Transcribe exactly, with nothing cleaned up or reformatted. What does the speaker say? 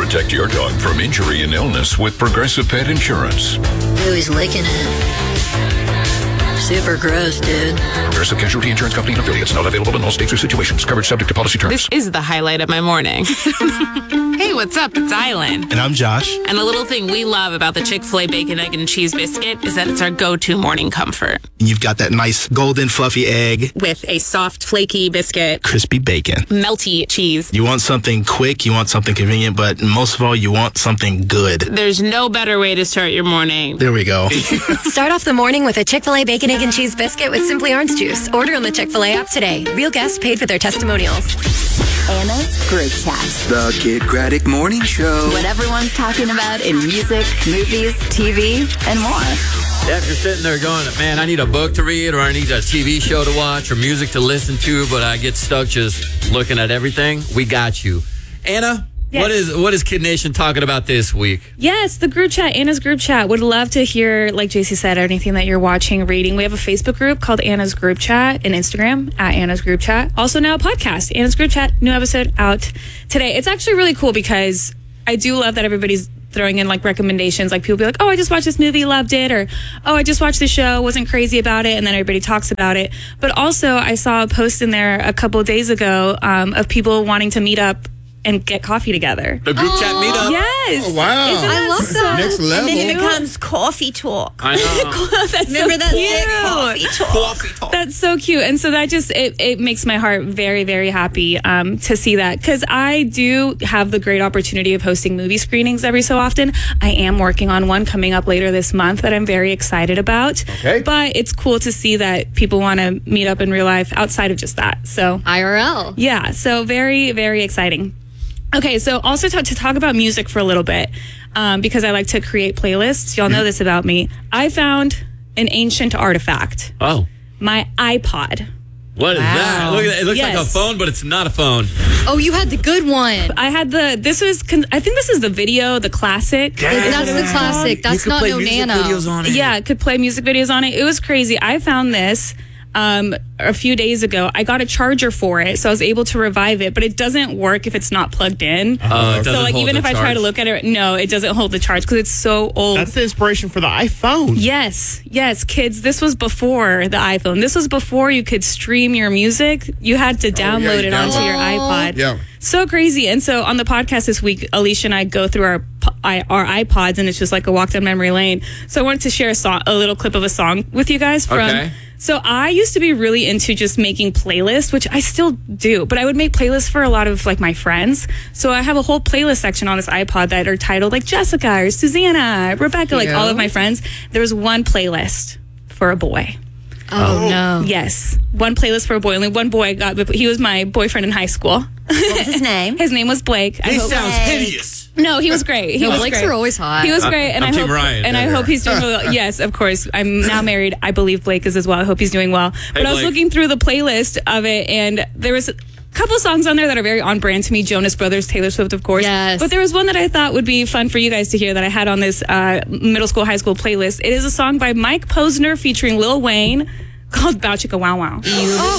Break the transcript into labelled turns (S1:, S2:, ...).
S1: Protect your dog from injury and illness with Progressive Pet Insurance.
S2: Ooh, he's licking it. Super gross, dude.
S1: Progressive Casualty Insurance Company and affiliates. Not available in all states or situations. Coverage subject to policy terms.
S3: This is the highlight of my morning. Hey, what's up? It's Island.
S4: And I'm Josh.
S3: And a little thing we love about the Chick-fil-A Bacon, Egg, and Cheese Biscuit is that it's our go-to morning comfort.
S4: You've got that nice golden fluffy egg.
S3: With a soft, flaky biscuit.
S4: Crispy bacon.
S3: Melty cheese.
S4: You want something quick, you want something convenient, but most of all, you want something good.
S3: There's no better way to start your morning.
S4: There we go.
S5: Start off the morning with a Chick-fil-A Bacon, Egg, and Cheese Biscuit with Simply Orange Juice. Order on the Chick-fil-A app today. Real guests paid for their testimonials.
S6: Anna's Group Chat.
S7: The Kid Craddock Morning Show.
S6: What everyone's talking about in music, movies, T V, and more.
S8: Yeah, if you're sitting there going, man, I need a book to read, or I need a T V show to watch, or music to listen to, but I get stuck just looking at everything, we got you. Anna,
S9: yes.
S8: what is what is Kid Nation talking about this week?
S9: Yes, the group chat, Anna's group chat. Would love to hear, like J C said, anything that you're watching, reading. We have a Facebook group called Anna's Group Chat, and Instagram at Anna's Group Chat. Also now a podcast, Anna's Group Chat, new episode out today. It's actually really cool because I do love that everybody's throwing in like recommendations. Like people be like, oh, I just watched this movie, loved it, or oh, I just watched the show, wasn't crazy about it, and then everybody talks about it. But also I saw a post in there a couple of days ago um, of people wanting to meet up and get coffee together.
S8: The group chat meetup.
S9: Yes.
S10: Oh, wow.
S9: Isn't that
S10: I love
S9: so
S10: that. Next level.
S11: And then it becomes coffee talk.
S8: I know.
S9: That's
S11: Remember
S9: so
S11: that
S9: cute.
S11: stick? Coffee talk.
S8: Coffee talk.
S9: That's so cute. And so that just, it, it makes my heart very, very happy um, to see that. Because I do have the great opportunity of hosting movie screenings every so often. I am working on one coming up later this month that I'm very excited about.
S10: Okay.
S9: But it's cool to see that people want to meet up in real life outside of just that. So
S11: I R L.
S9: yeah, so very, very exciting. Okay, so also to, to talk about music for a little bit, um, because I like to create playlists. Y'all know this about me. I found an ancient artifact.
S8: Oh.
S9: My iPod.
S8: What is
S9: Wow.
S8: that? Look at that. It looks like a
S9: Yes.
S8: phone, but it's not a phone.
S11: Oh, you had the good one.
S9: I had the, this was, con- I think this is the video, the classic.
S11: That's the classic. That's not no nano.
S8: on it.
S9: Yeah, it could play music videos on it. It was crazy. I found this um, a few days ago. I got a charger for it, so I was able to revive it, but it doesn't work if it's not plugged in.
S8: Oh, it doesn't
S9: so like
S8: hold
S9: even
S8: the
S9: if I try
S8: charge.
S9: to look at it, no, it doesn't hold the charge because it's so old.
S10: That's the inspiration for the iPhone.
S9: Yes, yes, kids. This was before the iPhone. This was before you could stream your music. You had to download
S10: you
S9: it onto
S10: download
S9: your iPod.
S10: Yeah.
S9: So crazy. And so on the podcast this week, Alicia and I go through our I- our iPods, and it's just like a walk down memory lane. So I wanted to share a song, a little clip of a song with you guys from.
S8: Okay.
S9: So I used to be really into just making playlists, which I still do, but I would make playlists for a lot of like my friends. So I have a whole playlist section on this iPod that are titled like Jessica or Susanna, Rebecca, like all of my friends. There was one playlist for a boy.
S11: Oh, no.
S9: Yes, one playlist for a boy. Only one boy got, but he was my boyfriend in high school.
S11: What was his name?
S9: His name was Blake. I
S8: He
S9: hope-
S8: sounds hideous.
S9: No, he was great. He
S11: No,
S9: was
S11: Blakes
S9: great.
S11: are always hot.
S9: He was great, and
S8: I'm
S9: I
S8: Team
S9: hope
S8: Ryan.
S9: and I
S8: Yeah,
S9: hope he's doing well. Yes, of course. I'm now married. I believe Blake is as well. I hope he's doing well. But I was
S8: Blake.
S9: looking through the playlist of it, and there was a couple songs on there that are very on brand to me. Jonas Brothers, Taylor Swift, of course.
S11: Yes.
S9: But there was one that I thought would be fun for you guys to hear that I had on this uh, middle school, high school playlist. It is a song by Mike Posner featuring Lil Wayne called Bow Chicka Wow Wow.
S11: Oh,